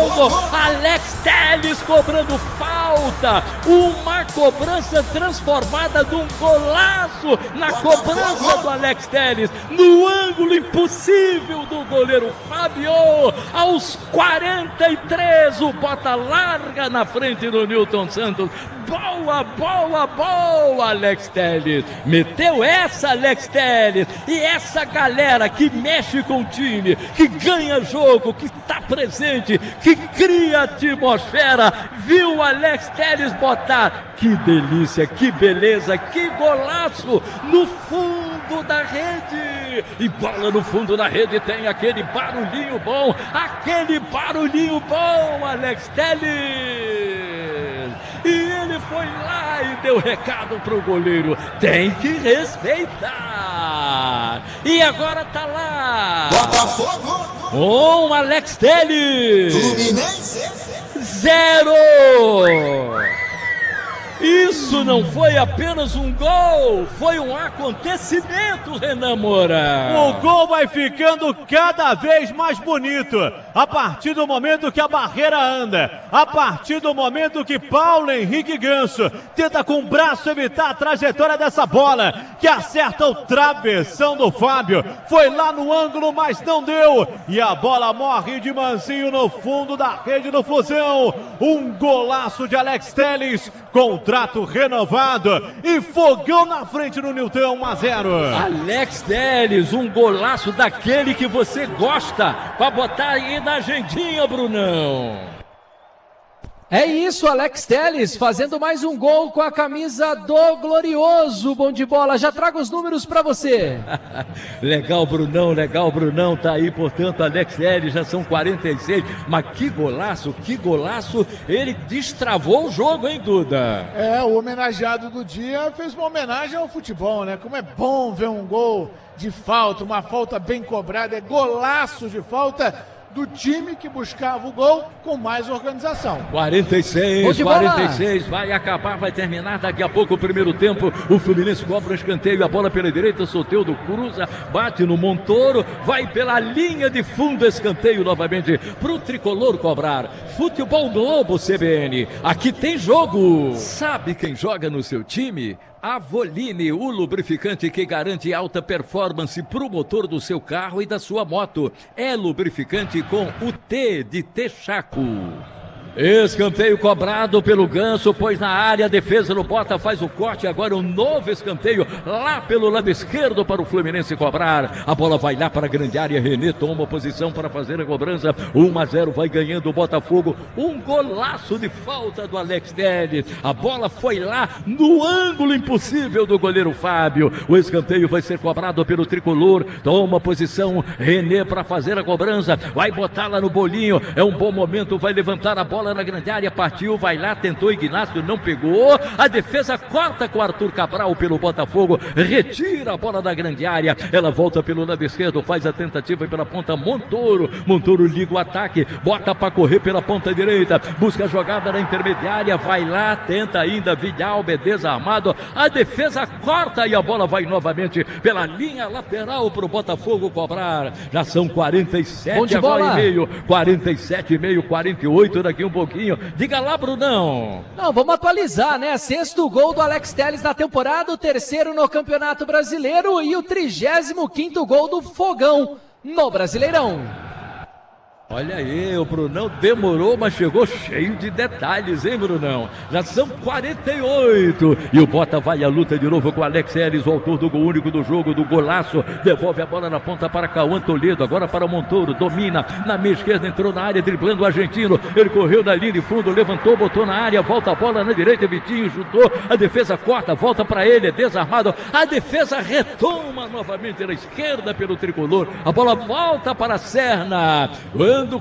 Paulo, Alex Telles cobrando falta, uma cobrança transformada num golaço na cobrança do Alex Telles, no ângulo impossível do goleiro Fábio, aos 43, o Bota larga na frente do Nilton Santos. Boa, boa, boa, Alex Telles. Meteu essa, Alex Telles. E essa galera que mexe com o time, que ganha jogo, que está presente, que cria atmosfera, viu Alex Telles botar. Que delícia, que beleza, que golaço no fundo da rede. E bola no fundo da rede, tem aquele barulhinho bom, Alex Telles. E ele foi lá e deu recado pro goleiro. Tem que respeitar. E agora tá lá. Botafogo. Com Alex Telles. Fluminense. 0. Isso não foi apenas um gol, foi um acontecimento, Renan Moura. O gol vai ficando cada vez mais bonito, a partir do momento que a barreira anda, a partir do momento que Paulo Henrique Ganso tenta com o braço evitar a trajetória dessa bola, que acerta o travessão do Fábio, foi lá no ângulo, mas não deu, e a bola morre de mansinho no fundo da rede do Flusão. Um golaço de Alex Telles, contrato renovado e fogão na frente do Nilton, 1-0. Alex Telles, um golaço daquele que você gosta, pra botar aí na agendinha, Brunão. É isso, Alex Telles fazendo mais um gol com a camisa do Glorioso. Bom de bola, já trago os números para você. Legal, Brunão, tá aí, portanto, Alex Telles, já são 46, mas que golaço, ele destravou o jogo, hein, Duda? O homenageado do dia fez uma homenagem ao futebol, né? Como é bom ver um gol de falta, uma falta bem cobrada, golaço de falta do time que buscava o gol com mais organização. 46, vai acabar, vai terminar daqui a pouco o primeiro tempo. O Fluminense cobra o escanteio, a bola pela direita, Soteldo cruza, bate no Montoro, vai pela linha de fundo, escanteio novamente pro tricolor cobrar. Futebol Globo CBN, aqui tem jogo. Sabe quem joga no seu time? Avoline, o lubrificante que garante alta performance para o motor do seu carro e da sua moto. É lubrificante com o T de Texaco. Escanteio cobrado pelo Ganso, pois na área a defesa do Bota faz o corte, agora um novo escanteio lá pelo lado esquerdo para o Fluminense cobrar. A bola vai lá para a grande área, René toma posição para fazer a cobrança, 1-0, vai ganhando o Botafogo, um golaço de falta do Alex Telles. A bola foi lá no ângulo impossível do goleiro Fábio. O escanteio vai ser cobrado pelo tricolor, toma posição René para fazer a cobrança, vai botar lá no bolinho, é um bom momento, vai levantar a bola na grande área, partiu, vai lá, tentou Ignacio, não pegou, a defesa corta com Arthur Cabral pelo Botafogo, retira a bola da grande área, ela volta pelo lado esquerdo, faz a tentativa pela ponta, Montoro liga o ataque, bota para correr pela ponta direita, busca a jogada na intermediária, vai lá, tenta ainda, Vidalbe desarmado, a defesa corta e a bola vai novamente pela linha lateral para o Botafogo cobrar. Já são 47 agora e meio, 47 e meio, 48 daqui um pouquinho. Diga lá, Brunão. Não, vamos atualizar, né? Sexto gol do Alex Telles na temporada, o terceiro no Campeonato Brasileiro e o 35º gol do Fogão no Brasileirão. Olha aí, o Brunão demorou, mas chegou cheio de detalhes, hein, Brunão? Já são 48. E o Bota vai à luta de novo com o Alex Telles, o autor do gol único do jogo, do golaço. Devolve a bola na ponta para Cauã Toledo, agora para Montoro, domina na meia esquerda, entrou na área, driblando o argentino. Ele correu na linha de fundo, levantou, botou na área, volta a bola na direita, Vitinho chutou, a defesa corta, volta para ele, é desarmado. A defesa retoma novamente na esquerda pelo tricolor. A bola volta para a Serna. Quando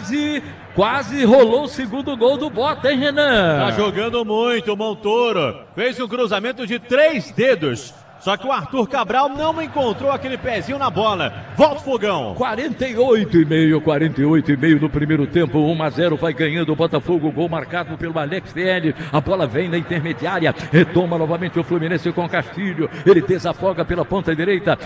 quase rolou o segundo gol do Bota, hein, Renan? Tá jogando muito o Montoro. Fez um cruzamento de 3 dedos. Só que o Arthur Cabral não encontrou aquele pezinho na bola. Volta o Fogão. 48 e meio no primeiro tempo. 1-0, vai ganhando o Botafogo. Gol marcado pelo Alex Telles. A bola vem na intermediária. Retoma novamente o Fluminense com Castilho. Ele desafoga pela ponta direita.